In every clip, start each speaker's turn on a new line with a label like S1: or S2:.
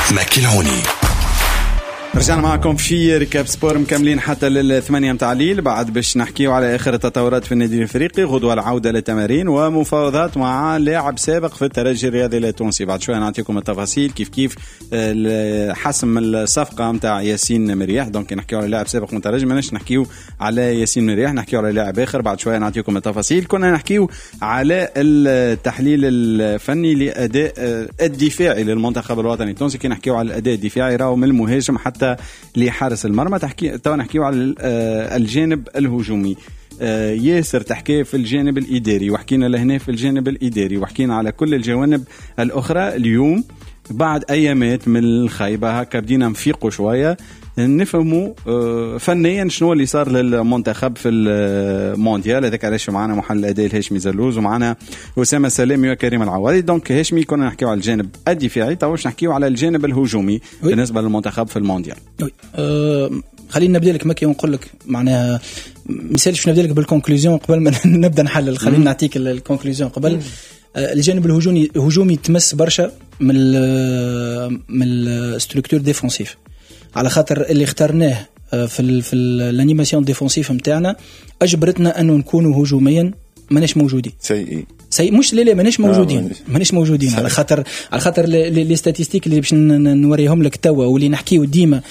S1: مكيلوني.
S2: رجعنا معكم في ركاب سبور مكملين حتى لل8 متاع الليل. بعد باش نحكيو على آخر التطورات في النادي الافريقي. غدوة العودة للتمارين ومفاوضات مع لاعب سابق في الترجي الرياضي التونسي. بعد شوية نعطيكم التفاصيل كيف حسم الصفقة متاع ياسين مريح. دونك نحكيو على لاعب سابق من الترجي، ماناش نحكيو على ياسين مريح، نحكيو على لاعب آخر. بعد شوية نعطيكم التفاصيل. كنا نحكيو على التحليل الفني لأداء الدفاعي للمنتخب الوطني التونسي. كي نحكيو على الأداء الدفاعي راهو من المهاجم حتى لحارس المرمى. تو نحكيو على الجانب الهجومي. ياسر تحكي في الجانب الإداري، وحكينا لهنا في الجانب الإداري، وحكينا على كل الجوانب الأخرى. اليوم بعد أيامات من الخيبة هكا بدينا نفيقوا شوية، نفهموا فنيا شنو اللي صار للمنتخب في المونديال. هذاك علاش معنا محلل الأداء الهاشمي زلوز، ومعنا أسامة سلامي وكريم العواري. دونك هاشمي كنا نحكيو على الجانب الدفاعي، توش نحكيو على الجانب الهجومي بالنسبة للمنتخب في المونديال.
S3: خلينا نبدأ لك مكي ونقول لك معناها مثالش نبدأ لك بالكونكلوزيون قبل ما نبدأ نحلل. خلينا نعطيك الكونكلوزيون قبل. الجانب الهجومي تمس برشا من الستركتور ديفونسيف، على خاطر اللي اخترناه في الانيماسيون ديفونسيف نتاعنا اجبرتنا انه نكونوا هجوميا ماناش موجودين. سيء مش لا ماناش موجودين على خاطر لي ستاتستيك اللي باش نوريهم لك توا واللي نحكيو ديما.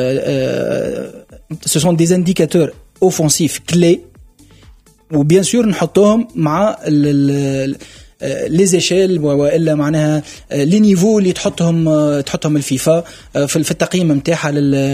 S3: سو سون دي انديكاتور اوفونسيف كلي، وبيان سور نحطوهم مع لي زيشيل والا معناها لي نيفو اللي تحطهم الفيفا في التقييم نتاعها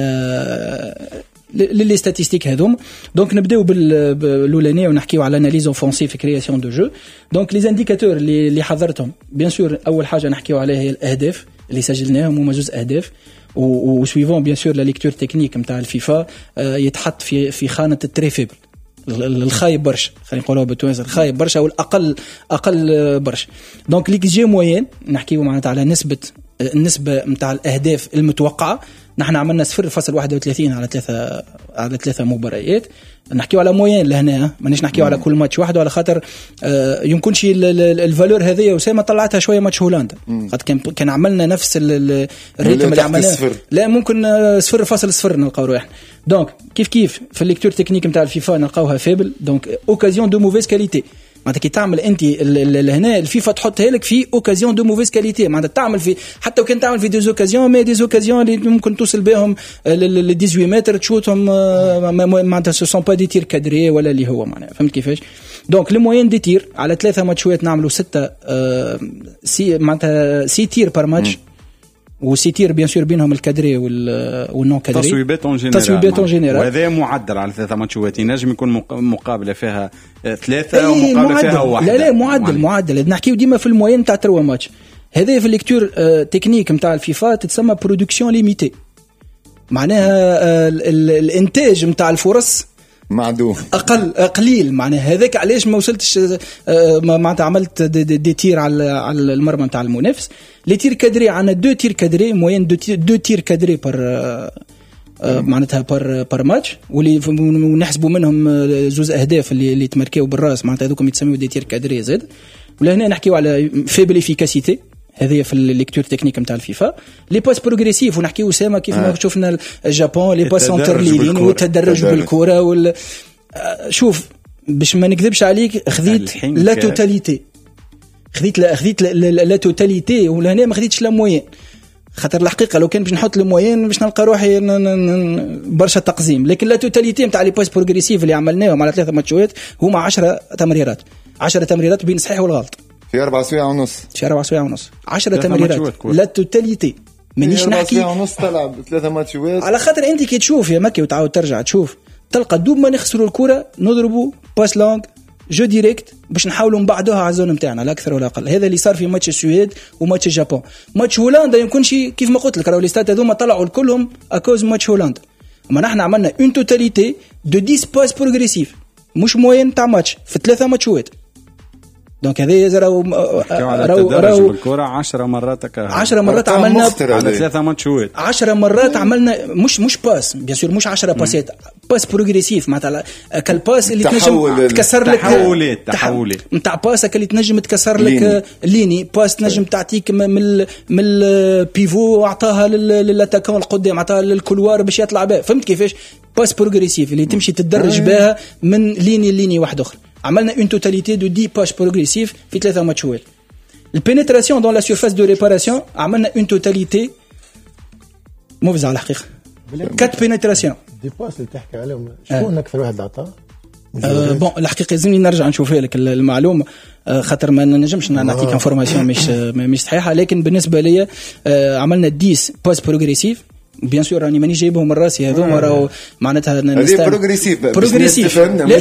S3: لي ستاتستيك هذوم. دونك نبداو بالاولانيه ونحكيو على اناليز اوفونسيف كرياسيون دو جو. دونك لي انديكاتور اللي حضرتهم بيان سور اول حاجه نحكيو عليها هي الاهداف اللي سجلناهم، هما جزء اهداف وسويفون بيان سور لا ليكتور تكنيك نتاع الفيفا يتحط في خانه التريفيبل، الخايب برشا، خلينا نقولوا بالتوانسه الخايب برشا والاقل برشا. دونك ليك جي موين نحكيو معناتها على النسبه نتاع الاهداف المتوقعه. نحن عملنا 0.31 على 3 مباريات. نحكيو على موين لهنا، مانيش نحكيو على كل ماتش واحد، على خاطر يمكنش الفالور هذه وسامه طلعتها شويه ماتش هولندا. قد كان عملنا نفس الريتم اللي عملناه، لا ممكن 0.0 نلقاو روحنا. دونك كيف في الليكتور تكنيك نتاع الفيفا نلقاوها فيبل. دونك اوكازيون دو موفيز كاليتي، معناتها كي تعمل انت هنا الفيفا تحطها لك في اوكازيون دو موفيز كاليتي، معناتها تعمل في حتى وكان تعمل في دي اوكازيون مي دي اوكازيون اللي ممكن توصل بهم ل 18 متر تشوتهم، معناتها سو سون با دي تير كادري ولا اللي هو معناها فهمت كيفاش. دونك لو موين دي تير على 3 ماتشات نعملوا 6 معناتها 6 تير بار ماتش، وسيتير بيان سور بينهم الكادري والنون كادري، تصويبات اون جينيرال.
S2: وهذا معدل على 3 ماتشات، ينجم يكون مقابله فيها 3 ومقابله فيها 1.
S3: لا معدل نحكيو ديما في الموين تاع 3 ماتش. هذا في الليكتور تكنيك نتاع الفيفا تتسمى برودكسيون ليميتي، معناها الانتاج نتاع الفرص
S4: معدوم
S3: قليل. معناها هذاك علاش ما وصلتش معناتها عملت دي تير على المرمى نتاع المنافس. لي تير كادري عندنا 2 تير كادري موين 2 تير كادري معناتها بار ماتش، واللي نحسبوا منهم 2 أهداف اللي تمركيو بالراس، معناتها هذوكم يتسموا دي تير كادري زاد. ولهنا نحكيو على فيبل افيكاسيتي، هذه في الليكتور تكنيك نتاع الفيفا. لي باس بروغريسيف ونحكيو سما كيف ما شفنا الجابون لي باس سنتر لينين والتدرج بالكره شوف باش ما نكذبش عليك خذيت لا توتاليتي، خذيت لا توتاليتي، ولهنا ما خذيتش لا موين. خاطر الحقيقه لو كان باش نحط الموين باش نلقى روحي برشا تقزيم، لكن لا توتاليتي نتاع لي باس بروغريسيف اللي عملناهم على 3 ماتشات هما 10 تمريرات بين الصحيح والغلط
S4: في 4 سوايع ونص
S3: 10 تمريرات لا توتاليتي. مانيش نحكي
S4: 4 سوايع ونص تلعب 3 ماتشات،
S3: على خاطر انت كي تشوف يا مكي وتعاود ترجع تشوف تلقى دوب ما نخسروا الكرة نضربوا باس لونغ جو ديريكت باش نحاولوا نبعدوها على الزون نتاعنا لا اكثر ولا اقل. هذا اللي صار في ماتش السويد وماتش اليابان. ماتش هولندا يمكنش كيف ما قلت لك راهو ليستات هذوما طلعوا كلهم اكوز ماتش هولندا، اما نحن عملنا اون توتاليتي دو 10 باس بروغريسيف مش موين تاع ماتش في 3 ماتشات. دونك هذا
S2: راهو بالكره 10 مرات
S3: 10 مرات عملنا
S2: على 3 ماتشات
S3: 10 مرات عملنا مش باس بيان سور مش 10 باسات باس بروغريسيف معناتها كالباس اللي تنجم تكسر لك
S2: تحولات
S3: نتاع باس اللي تنجم تكسر لك ليني باس تنجم تعطيك من البيفو عطاها للاتاكون القدام عطاها للكولوار باش يطلع بها فهمت كيفاش باس بروغريسيف اللي تمشي تدرج بها من ليني واحد اخر عملنا une totalité de 10 pages progressives في 3 ماتشات. البينيتراسيون dans la surface de réparation عملنا une totalité مفزعة على الحقيقة 4 بينيتراسيون
S1: دي باس اللي تحكي عليهم شكون أكثر واحد عطاه؟
S3: بون الحقيقة لازمني نرجع نشوفها لك المعلومة خاطر ما نجمش نعطيك انفورماسيون مش صحيحة لكن بالنسبة لي عملنا 10 باس بروغريسيف بيان سور راني ماني جايبهم من راسي هذوما راهو معناتها
S4: هذه بروغريسيف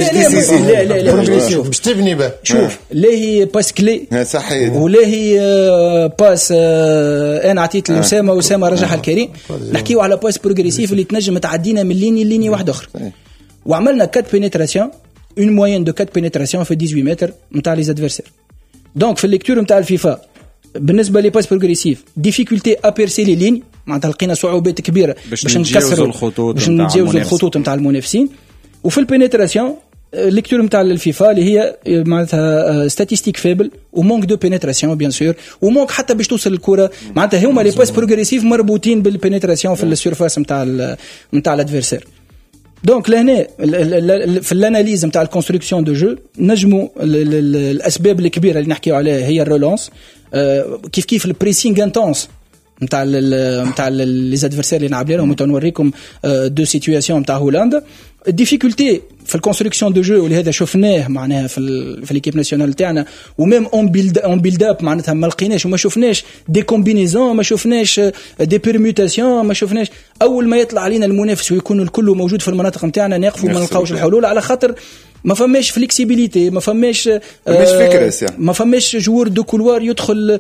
S3: لا
S1: باش تبني به
S3: شوف لا هي باس كلي
S4: صحيح
S3: ولا هي باس انا عطيت لأسامة رجعها الكريم نحكيو على باس بروغريسيف اللي تنجم تعدينا من ليني واحد اخر وعملنا 4 بينيتراسيون اون موين دو 4 بينيتراسيون في 18 متر نتاع لي زادفيرسير دونك في الليكتور نتاع الفيفا بالنسبه لي باس بروغريسيف ديفيكولتي ابيرسي لي لين معناتها لقينا صعوبات كبيره باش نكسروا الخطوط نتاع المنافسين وفي البينيتراسيون ليكتور نتاع الفيفا اللي هي معناتها ستاتيستيك فيبل ومونك دو بينيتراسيون بيان سور ومونك حتى باش توصل الكره معناتها هما لي باس بروغريسيف مربوطين بالبينيتراسيون في السيرفاس نتاع الادفيرسير دونك لهنا في الاناليز نتاع الكونستركسيون دو جو نجموا الاسباب الكبيره اللي نحكيو عليها هي الرولانس كيف البريسينغ انتونس نتاع لي زادفيرسير اللي نلعب لهم ونوريكم دو سيتوياسيون نتاع هولندا الديفيكولتي في الكونستركسيون دو جو اللي هذا شفناه معناها في ليكيب ناسيونال تاعنا وميم اون بيلد اب معناتها ما لقيناش وما شفناش دي كومبينيزون ما شفناش دي بيرميوتاسيون ما شفناش اول ما يطلع علينا المنافس ويكون الكل موجود في المناطق نتاعنا نقفوا ما نلقاوش الحلول على خاطر ما فماش فليكسيبيليتي ما فماش
S4: فكرة
S3: ما فماش جوور دو كولوار يدخل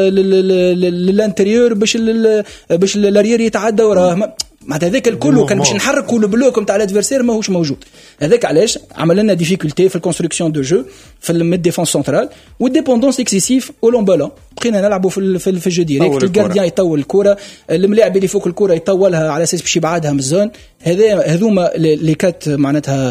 S3: للانتيريور باش الاريير يتعدى وراه معناتها هذاك الكل كان باش نحركوا البلوك نتاع الادفيرسير ماهوش موجود هذاك علاش عمل لنا ديفيكولتي في الكونستركسيون دو جو في الميد ديفونس سنترال والديبوندونس اكسيسيف او لومبالون بقينا نلعبوا في الجو ديريكت الجارديان يطول الكره الملاعب اللي فوق الكره يطولها على اساس باش يبعدها من الزون هذوما لي كات معناتها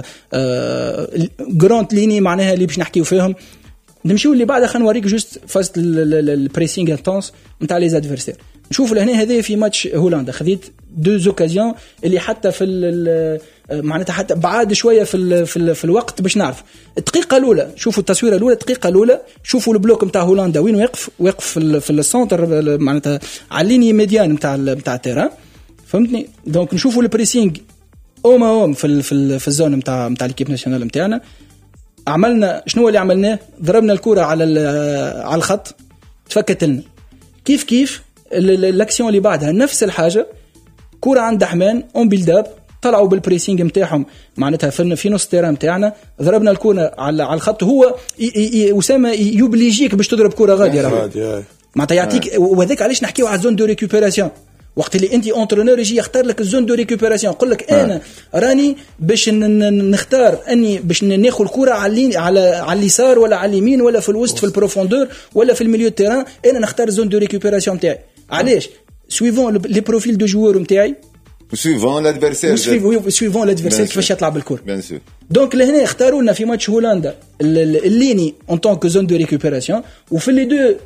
S3: جراند ليني معناها اللي باش نحكيو فيهم نمشيو اللي بعدها خلينا نوريك جوست فاست البريسينغ انتونس نتاع لي زادفيرسير نشوف لهنا هذا في ماتش هولندا خذيت دو زوكازيون اللي حتى في معناتها حتى بعد شويه في الوقت باش نعرف الدقيقه الاولى شوفوا التصويره الاولى الدقيقه الاولى شوفوا البلوك نتاع هولندا وين وقف في السنتر معناتها على الليني ميديان نتاع التيران فهمتني دونك نشوفوا البريسينغ اوم في الزون نتاع ليكيب ناسيونال نتاعنا عملنا شنو اللي عملناه ضربنا الكره على الخط تفكت لنا كيف الاكسيون اللي بعدها نفس الحاجه كره عند حمان اون بيلد طلعوا بالبريسينغ نتاعهم معناتها في نص التيران نتاعنا ضربنا الكره على الخط هو اسامه يوبليجيك باش تضرب كره غاديه معناتها يعطيك وهذاك علاش نحكيو على زون دو ريكوبيراسيون وقت اللي انت اونترونور يجي يختار لك الزون دو ريكوبيراسيون يقول لك انا راني باش نختار اني باش ناخذ الكره على اليسار ولا على اليمين ولا في الوسط في البروفوندور ولا في الميليو تيران انا نختار زون دو ريكوبيراسيون تاعي علاش سويفون لي بروفيل دو جوور نتاعي
S4: سويفون لادفيرسير كيفاش
S3: يطلع بالكره
S4: بيان سور
S3: دونك لهنا اختاروا لنا في ماتش هولندا الليني اون طونك زون دو ريكوبيراسيون وفي لي دو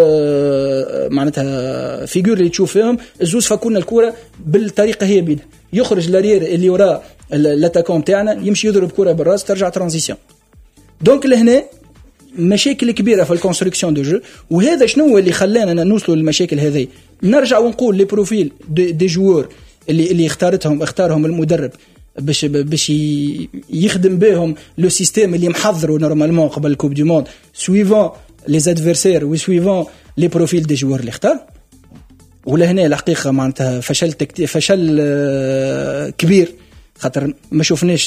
S3: معناتها فيغور اللي تشوف فيهم الزوز فكونا الكره بالطريقه هي بيدها يخرج لارير اللي وراه الاتاكون تاعنا يمشي يضرب كره بالراس ترجع ترانزيسيون دونك لهنا مشاكل كبيره في الكونستركسيون دو جو وهذا شنو اللي خلانا نوصلوا للمشاكل هذه نرجع ونقول لي بروفيل دي جوور اللي اختارهم المدرب باش يخدم بهم لو سيستيم اللي محضره نورمالمون قبل الكوب دو موند سويفون لي زادفيرسير وسويفون لي بروفيل دي جوار اللي اختار ولا هنا الحقيقه معناتها فشل كبير خاطر ما شفناش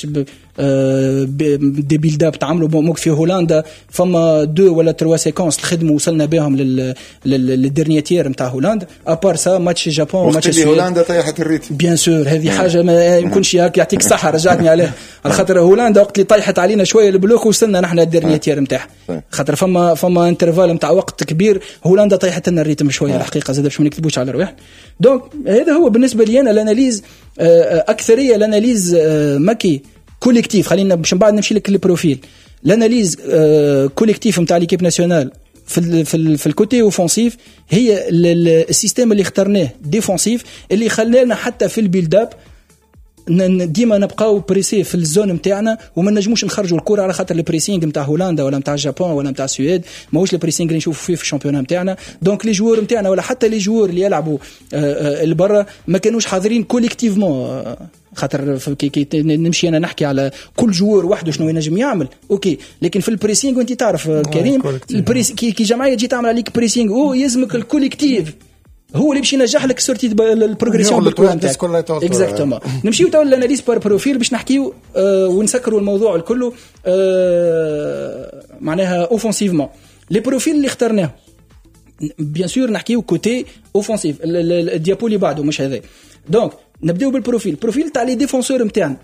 S3: دي بيلد اب تعملوا موك في هولندا فما 2 ولا 3 سيكونس خدموا وصلنا بهم للدرنياتير نتاع هولندا ابار سا ماتش جابون
S4: ماتش السويد هولندا طيحت الريتم
S3: بيان سور هذه حاجه ما يمكنش يعطيك الصحه رجعتني عليها على خاطر هولندا وقت اللي طيحت علينا شويه البلوك وصلنا نحن للدرنياتير نتاعها خاطر فما انترفال نتاع وقت كبير. هولندا طيحت لنا الريتم شويه الحقيقه زاد باش ما نكذبوش على روحنا. دونك هذا هو بالنسبه لي انا الاناليز اكثريه الاناليز ماكي كوليكتيف. خلينا باش من بعد نمشي لك البروفيل. الاناليز كوليكتيف نتاع ليكيب ناسيونال في الكوتي اوفنسيف هي السيستم اللي اخترناه ديفونسيف اللي خلانا حتى في البيلد اب ديما نبقاو بريسي في الزون نتاعنا وما نجموش نخرجوا الكره على خاطر البريسينغ نتاع هولندا ولا نتاع اليابان ولا نتاع السويد ماهوش البريسينغ اللي نشوفوا فيه في الشامبيون نتاعنا. دونك لي جوور نتاعنا ولا حتى لي جوور اللي يلعبوا البرا ما كانوش حاضرين كوليكتيفمون. خاطر كي نمشي انا نحكي على كل جوور وحده شنو ينجم يعمل اوكي، لكن في البريسينغ وانت تعرف كريم كي جمعيه تجي تعمل عليك بريسينغ يلزمك الكوليكتيف هو اللي باش ينجح لك سورتي البروغريسيون بالكره نتاعك. اكزاكتومون. نمشيو تو للاناليز بار بروفيل باش نحكيو ونسكروا الموضوع الكل معناها اوفنسيفمون. لي بروفيل اللي اخترناه بيان سور نحكيو كوتي اوفنسيف الديابو اللي بعده مش هذا. دونك نبداو بالبروفيل تاع لي ديفونسور نتاعنا.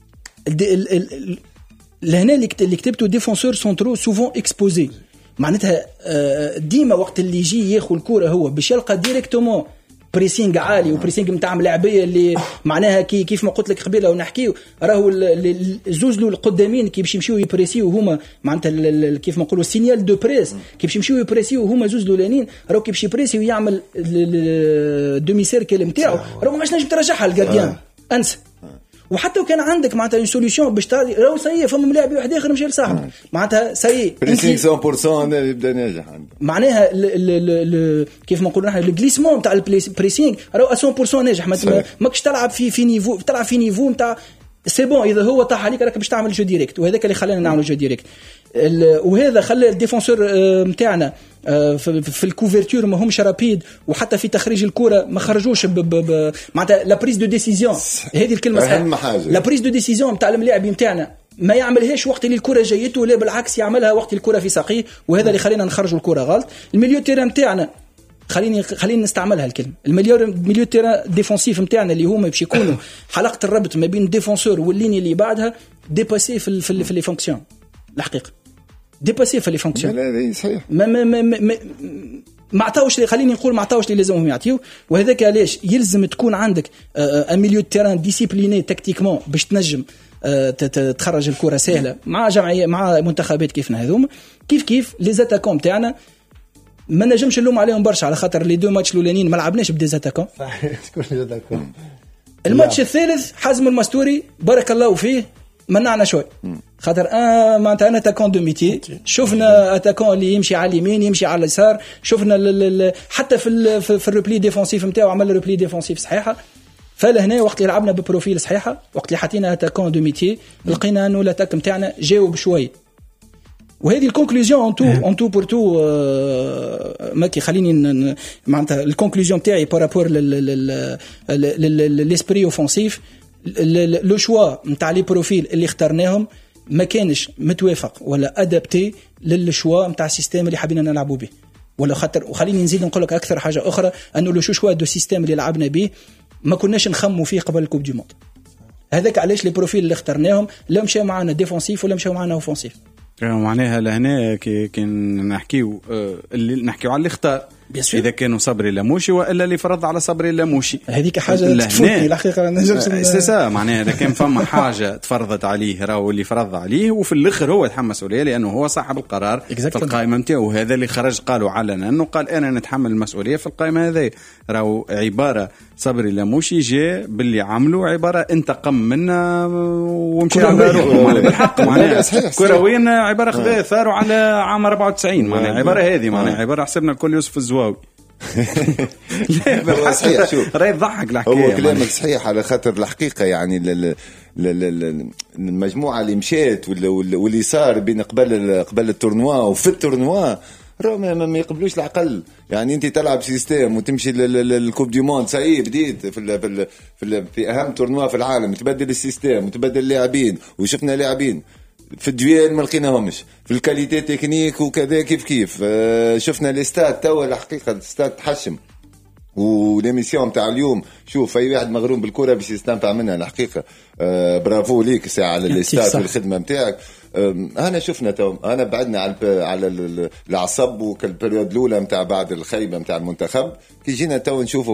S3: لهنا اللي كتبتو ديفونسور سونترو سوفون اكسبوزي معناتها ديما وقت اللي يجي ياخذ الكره هو باش يلقى ديريكتومون بريسينغ عالي وبريسينغ نتاع ملاعبيه اللي معناها كيف ما قلت لك قبيله ونحكيو راهو الزوز القدامين كي باش يمشيو يبريسيو هما معناتها كيف ما نقولوا سينيال دو بريس كي باش يمشيو يبريسيو هما زوز الاولانيين راهو كي باش يبريسيو يعمل دومي سيركل نتاعو راهو ما عادش نجم ترجعها الجارديان انسى. وحتى وكان عندك معناتها سوليوشن باش راهو سايي فما ملاعب واحد اخر مشى لصاحبه معناتها سايي
S4: بريسينغ 100% يبدا ناجح
S3: معناها كيف ما نقولوا نحن الجليسمون نتاع البريسينغ راهو 100% ناجح. ماكش تلعب في نيفو تلعب في نيفو نتاع سي بون اذا هو طاح عليك راك باش تعمل جو ديريكت وهذاك اللي خلانا نعمل جو ديريكت. وهذا خلى الديفونسور نتاعنا في الكوفرتور ما همش رابيد وحتى في تخريج الكره ما خرجوش معناتها لا بريز دو ديسيزيون هذه الكلمه صحيحه. لا بريز دو ديسيزيون نتاع الملاعب نتاعنا ما يعملهاش وقت اللي الكره جايته لا بالعكس يعملها وقت الكره في ساقيه وهذا اللي خلينا نخرجوا الكره غلط. الميليو تيران نتاعنا خليني نستعملها الكلمه الميليو تيران ديفونسيف نتاعنا اللي هما باش يكونوا حلقه الربط ما بين الديفونسور والليني اللي بعدها ديباسي في لي فونكسيون الحقيقه ديباسي في لي فونكسيون.
S4: لا صحيح
S3: ما عطاوش خليني نقول ما عطاوش اللي لازمهم يعطيو. وهذاك علاش يلزم تكون عندك ان ميليو تيران ديسيبليني تكتيكمون باش تنجم تخرج الكره سهله مع جمعيه مع منتخبات كيفنا هذوما. كيف لي زاتاكون تاعنا ما نجمش نلوم عليهم برشا على خاطر لي دو ماتش الاولانيين ما لعبناش بدي زاتاكون.
S1: شكون لي زاتاكون؟
S3: الماتش الثالث حازم المستوري بارك الله فيه منعنا شوي خاطر معناتها انا اتاكون دو ميتي شفنا اتاكون اللي يمشي على اليمين يمشي على اليسار شفنا حتى في الريبلي ديفونسيف نتاعو عمل ريبلي ديفونسيف صحيحه. فلهنا وقت اللي لعبنا ببروفيل صحيحه وقت اللي حطينا اتاكون دو ميتي لقينا انه الاتاك نتاعنا جاوب شوي. وهذه الكونكلوزيون ان تو بور تو ماكي خليني معناتها الكونكلوزيون تاعي بارابور للاسبري اوفنسيف لو شوا نتاع لي بروفيل اللي اخترناهم ما كانش متوافق ولا ادابتي للشوا نتاع السيستم اللي حابين نلعبوا به ولا خاطر. وخليني نزيد نقول لك اكثر حاجه اخرى انه لو شوا دو سيستم اللي لعبنا به ما كناش نخموا فيه قبل الكوب دي موند. هذاك علاش لي بروفيل اللي اخترناهم لا مشاو معنا ديفونسيف ولا مشاو معنا اوفنسيف.
S2: معناها لهنا كي نحكيو اللي نحكيو على اللي اختار اذا كانوا صبري لاموشي والا اللي فرض على صبري لاموشي
S3: هذيك حاجه تفوتني الحقيقه
S2: سي معناها اذا كان فما حاجه تفرضت عليه راهو اللي فرض عليه وفي الاخر هو يتحمل مسؤوليه لانه هو صاحب القرار في القائمه نتاعو. هذا اللي خرج قالوا علنا انه قال انا نتحمل المسؤوليه في القائمه هذه. راهو عباره صبري لاموشي جاء باللي عملوا عباره انتقم منا ومشي على روحه بالحق معناها كرويين عباره خذا ثاروا على عام 94 معناها عباره هذه معناها عباره حسبنا الكل يوسف الزواوي.
S4: لا صحيح شوف
S2: راهي تضحك الحكايه
S4: هو كلامك صحيح على خاطر الحقيقه يعني المجموعه اللي مشات واللي صار بين قبل التورنوا وفي التورنوا راه ما يقبلوش العقل. يعني انت تلعب سيستم وتمشي للكوب دي موند ساي بديت في اهم تورنوا في العالم تبدل السيستم وتبدل اللاعبين وشفنا لاعبين في الدويل ما لقيناهمش في الكاليتي تكنيك وكذا كيف شفنا الاستاد توا الحقيقه الاستاد تحشم. وليميسيون تاع اليوم شوف اي واحد مغروم بالكره باش يستمتع منها الحقيقه. برافو ليك ساعه على الاستاد والخدمه نتاعك. انا شفنا تو انا بعدنا على العصب وكالبريود الاولى نتاع بعد الخيبه نتاع المنتخب كي جينا تو نشوفوا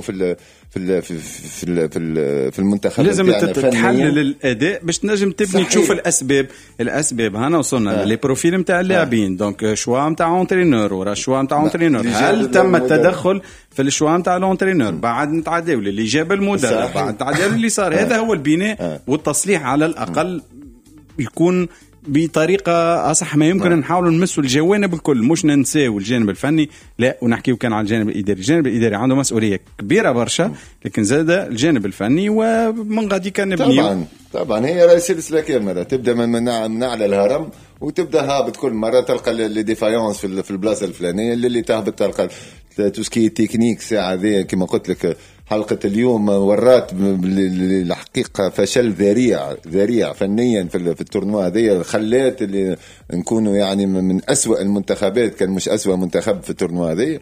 S4: في المنتخب
S2: لازم تحلل الاداء باش تنجم تبني صحيح. تشوف الاسباب هنا وصلنا لي بروفيل نتاع اللاعبين دونك شوا نتاع اونترينور ورا شوا نتاع اونترينور هل تم التدخل في الشوا نتاع الاونترينور بعد نتعداو اللي جاب المدرب بعد نتعداو اللي صار هذا هو البناء والتصليح على الاقل يكون بطريقه اصح ما يمكن. نحاول نمسوا الجوانب الكل مش ننساو الجانب الفني لا ونحكيو كان على الجانب الاداري. الجانب الاداري عنده مسؤوليه كبيره برشا لكن زاد الجانب الفني ومن غادي كان نبنيو
S4: طبعا هي راهي سلسله كامله تبدا من اعلى الهرم وتبدا هابط كل مره تلقى لي ديفايونس في البلاصه الفلانيه اللي تهبط تلقى توسكي تكنيك ساعه ذي كما قلت لك. حلقة اليوم ورات الحقيقة فشل ذريع فنيا في التورنوا هذه خلات اللي نكونوا يعني من أسوأ المنتخبات كان مش أسوأ منتخب في التورنوا هذه.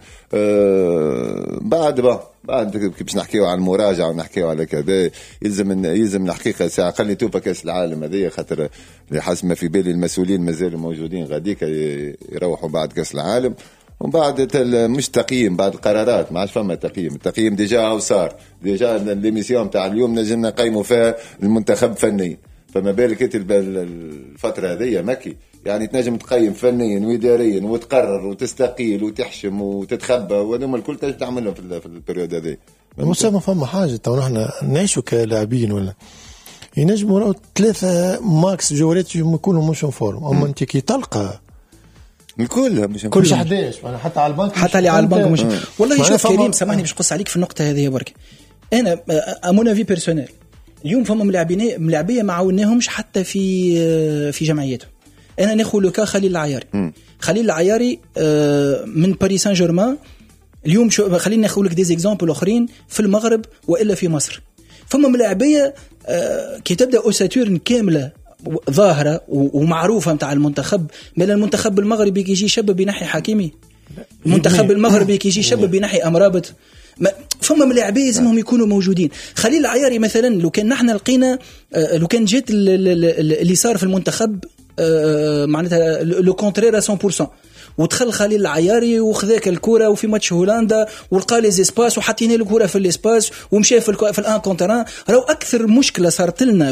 S4: بعد باش نحكيو على المراجعة ونحكيو على كذا يلزم الحقيقة ساعة خلي توبا كأس العالم هذه خاطر حسب ما في بالي المسؤولين مازالوا موجودين غاديك يروحوا بعد كأس العالم ومن بعد مش تقييم بعد القرارات ما عادش فما التقييم ديجا هو صار ديجا ليميسيون تاع اليوم نجمنا نقيموا فيها المنتخب فنيا فما بالك انت الفتره هذه مكي يعني تنجم تقيم فنيا واداريا وتقرر وتستقيل وتحشم وتتخبى وهذوما الكل تنجم تعملهم في البريود هذه.
S1: ما فما حاجه تو نحن نعيشوا كلاعبين ولا ينجموا 3 ماكس جولات يكونوا مش فورم اما انت كي تلقى
S4: الكل
S1: مش 11 حتى على البنك
S3: حتى اللي على البنك مش والله شوف كريم سامحني باش نقص عليك في النقطه هذه برك. انا امون في بيرسونيل اليوم فما ملاعبيه ما عاوناهمش حتى في جمعيتهم. انا ناخذ لوكا خليل العياري من باريس سان جيرمان اليوم خلينا ناخذ لك دي اكزامبل اخرين في المغرب والا في مصر. فما ملاعبيه كي تبدا اوساتورن كامله ظاهرة ومعروفة متاع المنتخب. من المنتخب المغربي كي يجي شاب بينحي حكيمي المنتخب المغربي كي يجي شاب بينحي أمرابط فما ملاعبين لازمهم يكونوا موجودين. خليل العياري مثلا لو كان نحن لقينا لو كان جيت اللي صار في المنتخب معناتها لو كونترير 100% ودخل خليل العياري وخذاك الكرة وفي ماتش هولندا ولقى لي اسباس وحطينا له الكرة في الاسباس ومشى في الان كونتران. راهو اكثر مشكله صارت لنا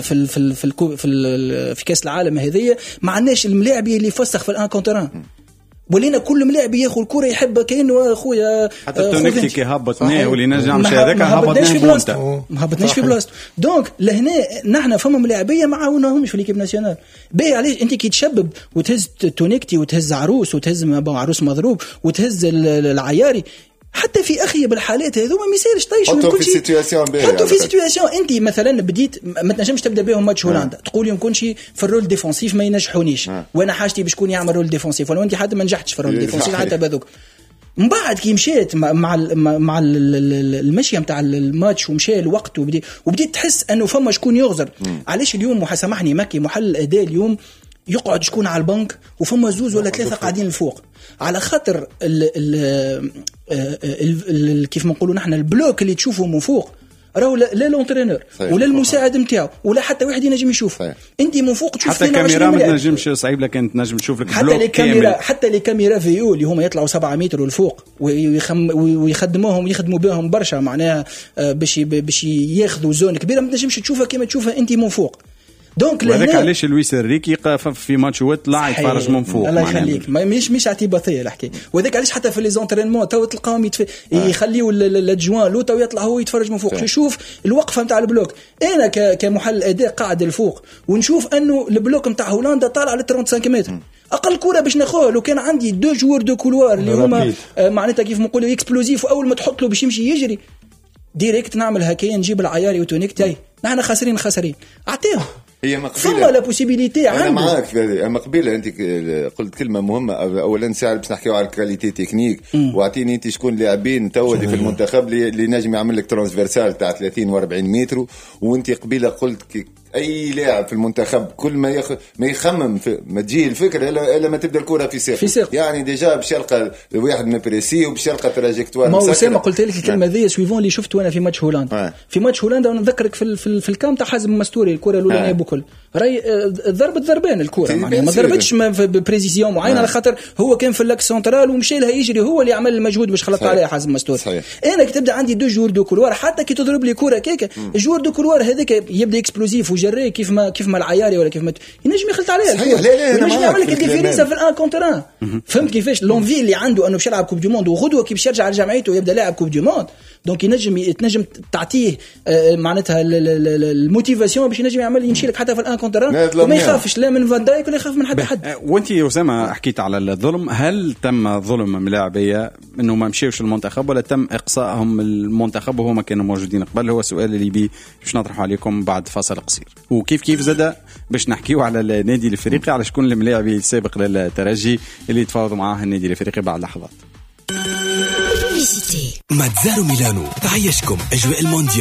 S3: في كاس العالم هذه ما عندناش الملاعبي اللي يفسخ في الان كونتران ولينا كل ملاعب ياخذ الكره يحب كانه اخويا
S2: حتى التونيكتي كي هبطناه واللي نرجع مشاركه هبطناه
S3: ما هبطناش في بلاصته. دونك لهنا نحن فما ملاعبيه ما عاوناهمش في ليكيب ناسيونال. باهي علاش انت كي تشبب وتهز التونيكتي وتهز عروس وتهز عروس مضروب وتهز العياري حتى في اخي بالحالات هذو ما يصيرش طيش
S4: من كل شيء
S3: حتى في سيتوياسيون انت مثلا بديت ما تنجمش تبدا بهم ماتش هولندا تقول يوم كل شيء في الرول ديفونسيف ما ينجحونيش وانا حاجتي باش يكون يعمل رول ديفونسيف ولا انت حتى ما نجحتش في الرول ديفونسيف حتى بذوك. من بعد كي مشيت مع المشيه نتاع الماتش ومشى الوقت وبديت تحس انه فما شكون يغزر. علاش اليوم وحسامحني مكي محل الاداء اليوم يقعد شكون على البنك وفما 2 ولا 3 قاعدين الفوق على خاطر كيف ما نقولوا نحن البلوك اللي تشوفه من فوق راهو لا لونترينور ولا المساعد نتاعو ولا حتى واحد ينجم يشوف. انت من فوق تشوف
S2: حتى كاميرا ما تنجمش صعيب لك انت تنجم تشوف لك
S3: بلوك كامل. حتى لي كاميرا فيو اللي هما يطلعوا 7 متر للفوق ويخدموا بهم برشا معناها باش ياخذوا زون كبيره ما تنجمش تشوفها كما تشوفها انت من فوق. دونك
S2: وهذاك علاش لويس انريكي يقف في ماتش طلع يتفرج من فوق.
S3: الله يخليك مش اعتباطيه الحكايه. وهذاك علاش حتى في لي زونترينمون تو تلقاهم يخليوا الادجوان لو تو يطلع هو يتفرج من فوق. يشوف الوقفه نتاع البلوك. انا كمحل اداء قاعد الفوق ونشوف انه البلوك نتاع هولندا طالع على 35 متر اقل كره باش ناخذها. لو كان عندي 2 جوار دو كولوار اللي هما معناتها كيف نقولوا اكسبلوزيف واول ما تحط له باش يمشي يجري ديريكت نعمل هكايا نجيب العياري وتونيكتاي نحن خاسرين اعطيهم
S4: هي مقبلة.
S3: فما لا بوسيبيليتي عنده.
S4: أنا معاك في هذه مقبلة. أنت قلت كلمة مهمة. أولا ساعة باش نحكيو على الكاليتي تكنيك واعطيني أنت شكون لاعبين تودي في المنتخب اللي نجم يعمل لك ترانسفيرسال تاع 30 و40 متر. وأنت قبيلة قلت اي لاعب في المنتخب كل ما يخمم ما تجي الفكره الا ما تبدا الكره في ساق يعني ديجا باش يلقى الواحد مبريسي وباش يلقى تراجيكتوار
S3: ما هو سامع قلت لك الكلمه ذي سويفون اللي شفته انا في ماتش هولندا في ماتش هولندا ونذكرك في الكام تاع حازم مستوري الكره الاولانيه بكل راي ضربت ضربان الكره ما ضربتش ببريزيون معين على خاطر هو كان في اللاكس سنترال ومشى لها يجري هو اللي عمل المجهود باش خلط عليها حازم مستوري. انا كي تبدا عندي دو جور دو كولوار حتى كي تضرب لي كره كيكه الجور دو كولوار هذاك يبدا اكسبلوزيف وجري كيف ما العياري ولا كيف ما ينجم يخلط عليها ينجم يعمل لك الديفينيس في الان كونتر فهمت كيفاش لونفي اللي عنده انه باش يلعب كوب دو موند وغدوه كي باش يرجع لجامعته ويبدا لاعب كوب دو موند دونك تنجم تعطيه معناتها الموتيفاسيون باش ينجم يعمل يمشي لك حتى في الان كونتر وما يخافش لا من فان دايك ولا يخاف من حد.
S2: وانت يا اسامه حكيت على الظلم، هل تم ظلم ملاعبيه انه ما مشيوش المنتخب ولا تم اقصائهم المنتخب وهما كانوا موجودين قبل؟ هو السؤال اللي بي باش نطرحه عليكم بعد فاصل قصير. وكيف زاد باش نحكيو على النادي الافريقي على شكون الملاعبي السابق للترجي اللي تفاوض معاه النادي الافريقي بعد لحظات.
S5: ماتزارو ميلانو تعيشكم أجواء المونديال